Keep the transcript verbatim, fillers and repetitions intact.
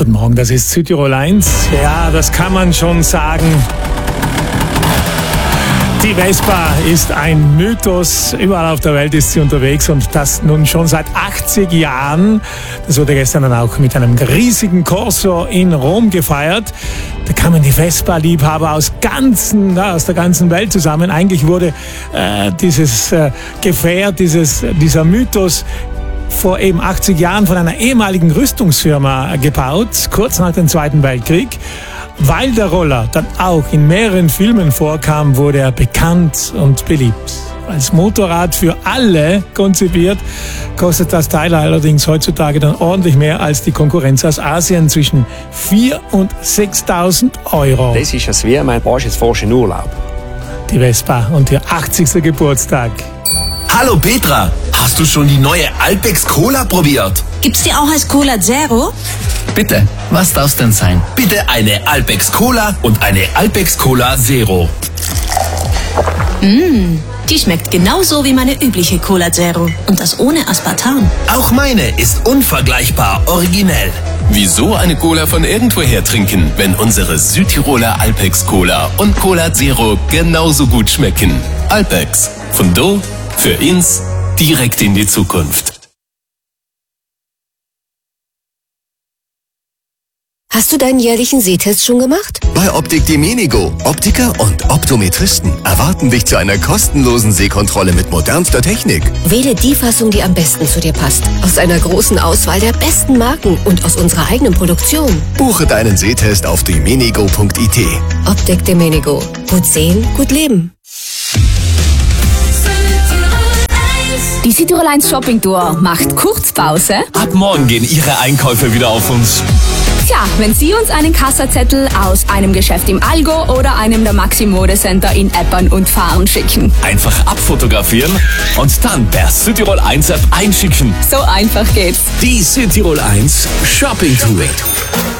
Guten Morgen, das ist Südtirol eins. Ja, das kann man schon sagen. Die Vespa ist ein Mythos. Überall auf der Welt ist sie unterwegs und das nun schon seit achtzig Jahren. Das wurde gestern dann auch mit einem riesigen Corso in Rom gefeiert. Da kamen die Vespa-Liebhaber aus ganzen, ja, aus der ganzen Welt zusammen. Eigentlich wurde äh, dieses äh, Gefährt, dieses, dieser Mythos vor eben achtzig Jahren von einer ehemaligen Rüstungsfirma gebaut, kurz nach dem Zweiten Weltkrieg. Weil der Roller dann auch in mehreren Filmen vorkam, wurde er bekannt und beliebt. Als Motorrad für alle konzipiert, kostet das Teil allerdings heutzutage dann ordentlich mehr als die Konkurrenz aus Asien, zwischen viertausend und sechstausend Euro. Das ist es wie mein Porsche jetzt fährst in Urlaub. Die Vespa und ihr achtzigster Geburtstag. Hallo Petra, hast du schon die neue Alpex Cola probiert? Gibt's die auch als Cola Zero? Bitte, was darf's denn sein? Bitte eine Alpex Cola und eine Alpex Cola Zero. Mmh, die schmeckt genauso wie meine übliche Cola Zero. Und das ohne Aspartam. Auch meine ist unvergleichbar originell. Wieso eine Cola von irgendwoher trinken, wenn unsere Südtiroler Alpex Cola und Cola Zero genauso gut schmecken? Alpex, von do für ins, direkt in die Zukunft. Hast du deinen jährlichen Sehtest schon gemacht? Bei Optik Domenico. Optiker und Optometristen erwarten dich zu einer kostenlosen Sehkontrolle mit modernster Technik. Wähle die Fassung, die am besten zu dir passt. Aus einer großen Auswahl der besten Marken und aus unserer eigenen Produktion. Buche deinen Sehtest auf domenico punkt it. Optik Domenico. Gut sehen, gut leben. Die Südtirol eins Shopping Tour macht Kurzpause. Ab morgen gehen Ihre Einkäufe wieder auf uns. Tja, wenn Sie uns einen Kassazettel aus einem Geschäft im Allgäu oder einem der Maxi Mode Center in Eppern und Fahren schicken. Einfach abfotografieren und dann per Südtirol eins App einschicken. So einfach geht's. Die Südtirol eins Shopping Tour.